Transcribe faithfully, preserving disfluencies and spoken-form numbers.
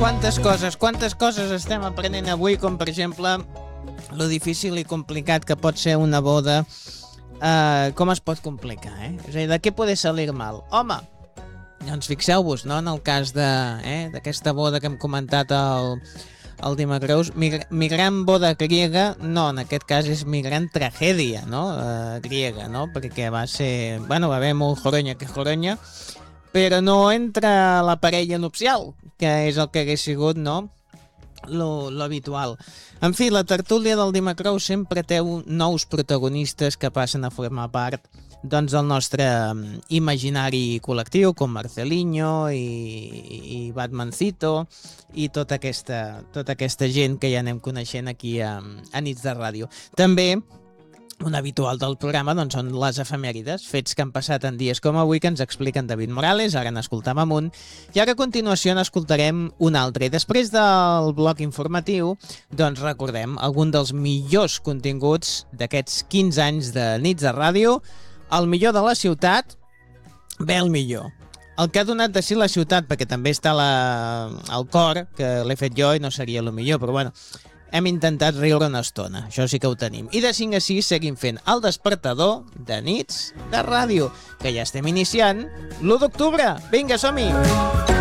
Quantes coses, quantes coses estem aprenent avui, com per exemple lo difícil i complicat que pot ser una boda. Uh, com es pot complicar, eh? És a dir, de què pot salir mal? Home, doncs fixeu-vos, no?, en el cas de, eh, d'aquesta boda que hem comentat al, al Dimecreus, mi, mi gran boda griega, no, en aquest cas és mi gran tragèdia, no?, uh, griega, no?, perquè va ser, bueno, va haver molt joronya que joronya, però no entra la parella nupcial, que és el que hagués sigut, no?, lo, lo habitual. En fi, la tertúlia del Dimecreus sempre té un, nous protagonistes que passen a formar part, doncs, del nostre um, imaginari col·lectiu, com Marcelinho i, i Batmancito i tota aquesta, tota aquesta gent que ja anem coneixent aquí a, a Nits de Ràdio. També un habitual del programa, doncs, són les efemèrides, fets que han passat en dies com avui, que ens expliquen David Morales, ara n'escoltàvem un, i ara a continuació n'escoltarem un altre. I després del bloc informatiu, doncs recordem algun dels millors continguts d'aquests quinze anys de Nits de Ràdio, el millor de la ciutat, bé, el millor. El que ha donat de si la ciutat, perquè també està la, el cor, que l'he fet jo i no seria el millor, però bueno, hem intentat riure una estona, això sí que ho tenim. I de cinc a sis seguim fent el despertador de Nits de Ràdio, que ja estem iniciant l'u d'octubre. Vinga, som-hi!